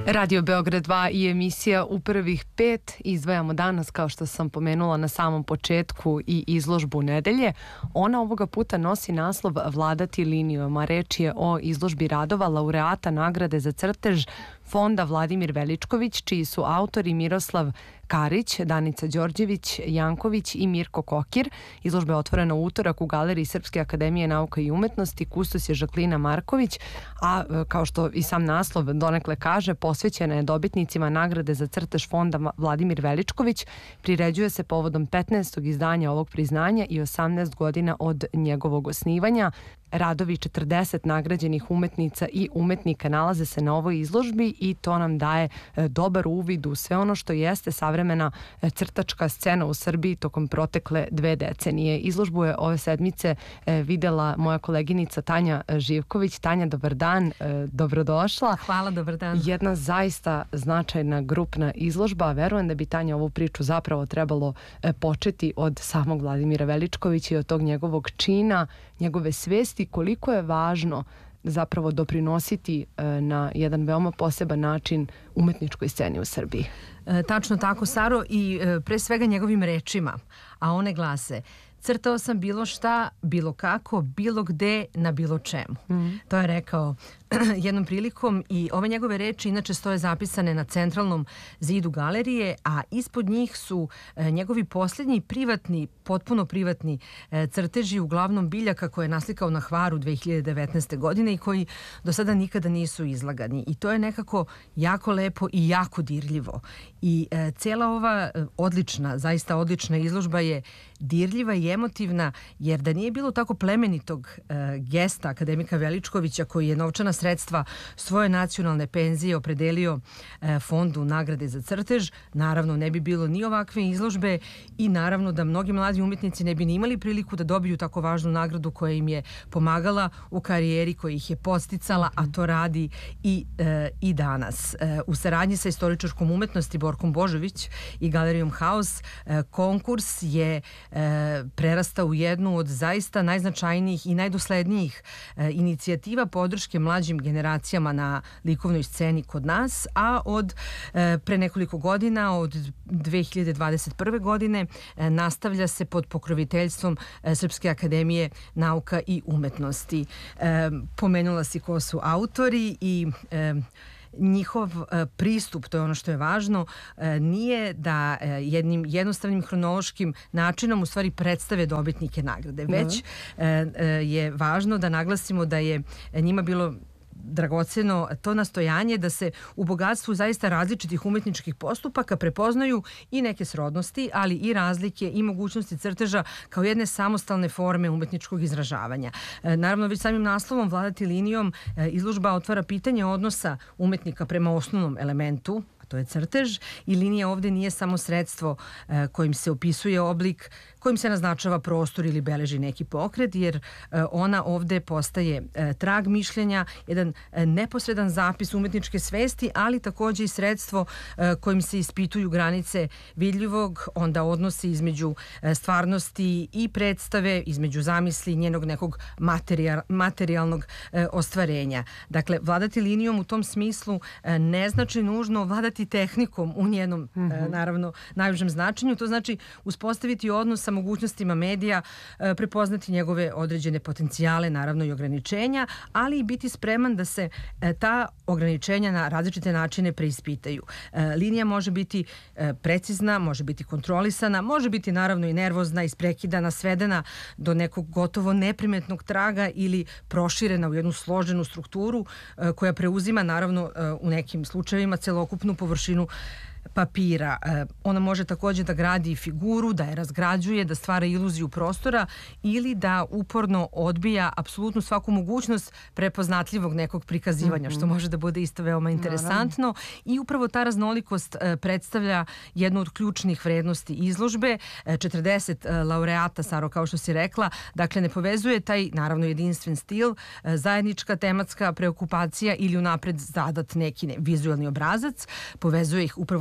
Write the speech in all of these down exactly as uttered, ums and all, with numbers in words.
Radio Beograd dva i emisija U prvih pet izdvajamo danas, kao što sam pomenula na samom početku, i izložbu nedelje. Ona ovoga puta nosi naslov Vladati linijom, a reč je o izložbi radova laureata nagrade za crtež Fonda Vladimir Veličković, čiji su autori Miroslav Karić, Danica Đorđević Janković i Mirko Kokir. Izložba je otvorena u utorak u Galeriji Srpske akademije nauka i umetnosti, kustos je Žaklina Marković, a kao što i sam naslov donekle kaže, posvećena je dobitnicima nagrade za crtež Fonda Vladimir Veličković. Priređuje se povodom petnaestog izdanja ovog priznanja i osamnaest godina od njegovog osnivanja. Radovi četrdeset nagrađenih umetnica i umetnika nalaze se na ovoj izložbi i to nam daje dobar uvid u sve ono što jeste savremena crtačka scena u Srbiji tokom protekle dve decenije. Izložbu je ove sedmice videla moja koleginica Tanja Živković. Tanja, dobar dan, dobrodošla. Hvala, dobar dan. Jedna zaista značajna grupna izložba. Verujem da bi, Tanja, ovu priču zapravo trebalo početi od samog Vladimira Veličkovića i od tog njegovog čina, njegove svesti, koliko je važno zapravo doprinositi na jedan veoma poseban način umetničkoj sceni u Srbiji. E, tačno tako, Saro, i e, pre svega njegovim rečima, a one glase: crtao sam bilo šta, bilo kako, bilo gde, na bilo čemu. Mm. To je rekao jednom prilikom i ove njegove reči inače stoje zapisane na centralnom zidu galerije, a ispod njih su e, njegovi posljednji privatni, potpuno privatni e, crteži, uglavnom biljaka koje je naslikao na Hvaru dve hiljade devetnaeste. godine i koji do sada nikada nisu izlagani. I to je nekako jako lepo i jako dirljivo. I e, cela ova e, odlična, zaista odlična izložba je dirljiva i emotivna, jer da nije bilo tako plemenitog e, gesta akademika Veličkovića, koji je novčana sredstva svoje nacionalne penzije opredelio e, fondu nagrade za crtež, naravno ne bi bilo ni ovakve izložbe i naravno da mnogi mladi umetnici ne bi ni imali priliku da dobiju tako važnu nagradu koja im je pomagala u karijeri, koja ih je podsticala, a to radi i, e, i danas. E, u saradnji sa istoričarskom umetnosti Borkom Božović i Galerijom Haos, e, konkurs je e, prerastao u jednu od zaista najznačajnijih i najdoslednijih e, inicijativa podrške mlađim generacijama na likovnoj sceni kod nas, a od e, pre nekoliko godina, od dve hiljade dvadeset prve. godine, e, nastavlja se pod pokroviteljstvom e, Srpske akademije nauka i umetnosti. E, pomenula si ko su autori i e, njihov e, pristup, to je ono što je važno, e, nije da e, jednim jednostavnim hronološkim načinom u stvari predstave dobitnike nagrade, već e, e, je važno da naglasimo da je njima bilo dragoceno to nastojanje da se u bogatstvu zaista različitih umetničkih postupaka prepoznaju i neke srodnosti, ali i razlike i mogućnosti crteža kao jedne samostalne forme umetničkog izražavanja. E, naravno, već samim naslovom Vladati linijom e, izložba otvara pitanje odnosa umetnika prema osnovnom elementu, to je crtež, i linija ovde nije samo sredstvo e, kojim se opisuje oblik, kojim se naznačava prostor ili beleži neki pokret, jer e, ona ovde postaje e, trag mišljenja, jedan e, neposredan zapis umetničke svesti, ali takođe i sredstvo e, kojim se ispituju granice vidljivog, onda odnosi između e, stvarnosti i predstave, između zamisli njenog nekog materijal, materijalnog e, ostvarenja. Dakle, vladati linijom u tom smislu e, ne znači nužno vladati tehnikom u njenom, mm-hmm. e, naravno, najužem značenju. To znači uspostaviti odnos sa mogućnostima medija, e, prepoznati njegove određene potencijale, naravno i ograničenja, ali i biti spreman da se e, ta ograničenja na različite načine preispitaju. E, linija može biti e, precizna, može biti kontrolisana, može biti naravno i nervozna, isprekidana, svedena do nekog gotovo neprimetnog traga ili proširena u jednu složenu strukturu e, koja preuzima naravno e, u nekim slučajevima celokupnu površinu papira. E, ona može takođe da gradi figuru, da je razgrađuje, da stvara iluziju prostora ili da uporno odbija apsolutno svaku mogućnost prepoznatljivog nekog prikazivanja, mm-hmm. što može da bude isto veoma interesantno. Naravno. I upravo ta raznolikost e, predstavlja jednu od ključnih vrednosti izložbe. E, četrdeset e, laureata, Saro, kao što si rekla, dakle ne povezuje taj naravno jedinstven stil, e, zajednička tematska preokupacija ili unapred zadat neki ne, vizualni obrazac, povezuje ih upravo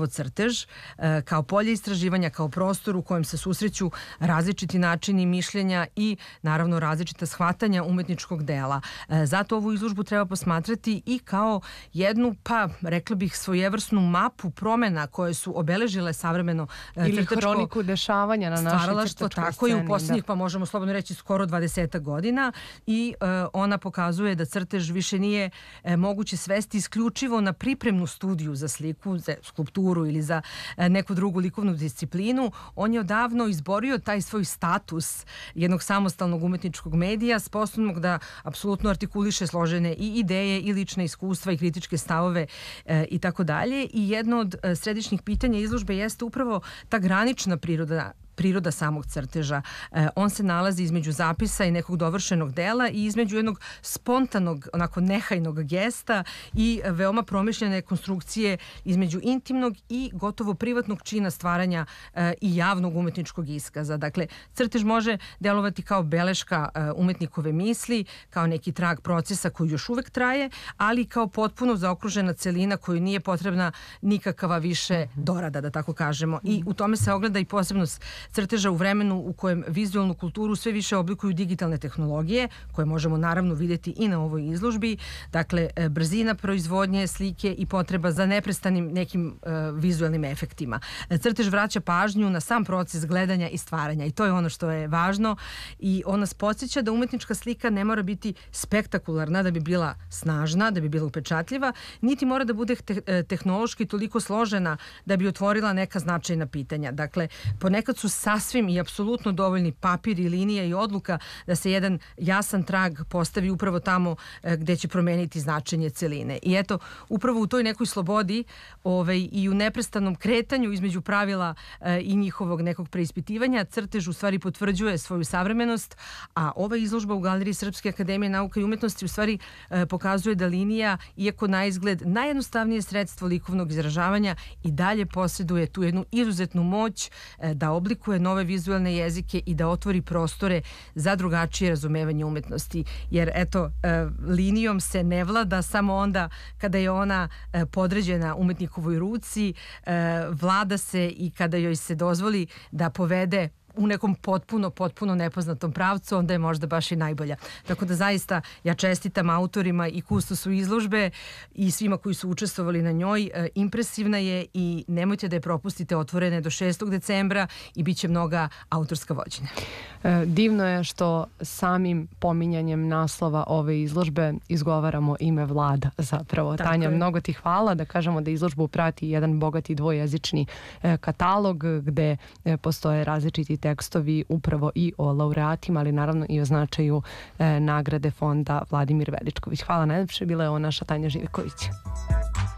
crtež kao polje istraživanja, kao prostor u kojem se susreću različiti načini mišljenja i naravno različita shvatanja umetničkog dela. Zato ovu izložbu treba posmatrati i kao jednu, pa rekla bih, svojevrsnu mapu promena koje su obeležile savremeno ili crtačko hroniku dešavanja na našoj crtačkoj tako sceni. i u posljednjih, da. pa možemo slobodno reći, skoro dvadesetak godina i uh, ona pokazuje da crtež više nije uh, moguće svesti isključivo na pripremnu studiju za sliku, za skulpturu ili za uh, neku drugu likovnu disciplinu. On je odavno izborio taj svoj status jednog samostalnog umetničkog medija, sposobnog da apsolutno artikuliše složene i ideje i lične iskustva i kritičke stavove e, i tako dalje. I jedno od e, središnjih pitanja izložbe jeste upravo ta granična priroda priroda samog crteža. E, on se nalazi između zapisa i nekog dovršenog dela i između jednog spontanog, onako nehajnog gesta i veoma promišljene konstrukcije između intimnog i gotovo privatnog čina stvaranja e, i javnog umetničkog iskaza. Dakle, crtež može delovati kao beleška e, umetnikove misli, kao neki trag procesa koji još uvek traje, ali kao potpuno zaokružena celina koju nije potrebna nikakva više dorada, da tako kažemo. I u tome se ogleda i posebnost crteža u vremenu u kojem vizualnu kulturu sve više oblikuju digitalne tehnologije, koje možemo naravno vidjeti i na ovoj izložbi. Dakle, brzina proizvodnje slike i potreba za neprestanim nekim uh, vizualnim efektima. Crtež vraća pažnju na sam proces gledanja i stvaranja i to je ono što je važno i on nas podsjeća da umetnička slika ne mora biti spektakularna da bi bila snažna, da bi bila upečatljiva, niti mora da bude te tehnološki toliko složena da bi otvorila neka značajna pitanja. Dakle, ponekad su sasvim i apsolutno dovoljni papir i linija i odluka da se jedan jasan trag postavi upravo tamo gde će promeniti značenje celine. I eto, upravo u toj nekoj slobodi ovaj, i u neprestanom kretanju između pravila e, i njihovog nekog preispitivanja, crtež u stvari potvrđuje svoju savremenost, a ova izložba u Galeriji Srpske akademije nauka i umetnosti u stvari e, pokazuje da linija, iako na izgled najjednostavnije sredstvo likovnog izražavanja, i dalje posjeduje tu jednu izuzetnu moć e, da oblikuje nove vizualne jezike i da otvori prostore za drugačije razumevanje umetnosti. Jer eto, e, linijom se ne vlada samo onda kada je ona e, podređena umetnikovoj ruci, e, vlada se i kada joj se dozvoli da povede u nekom potpuno, potpuno nepoznatom pravcu, onda je možda baš i najbolja. Tako da zaista ja čestitam autorima i kustosu izložbe i svima koji su učestvovali na njoj. E, impresivna je i nemojte da je propustite, otvorene do šestog decembra i bit će mnoga autorska vođenja. E, divno je što samim pominjanjem naslova ove izložbe izgovaramo ime Vlada zapravo. Tako Tanja, je. Mnogo ti hvala, da kažemo da izložbu prati jedan bogati dvojezični e, katalog gde e, postoje različiti tekstovi upravo i o laureatima, ali naravno i o značaju e, nagrade fonda Vladimir Veličković. Hvala najlepše, bila je ovo naša Tanja Živković.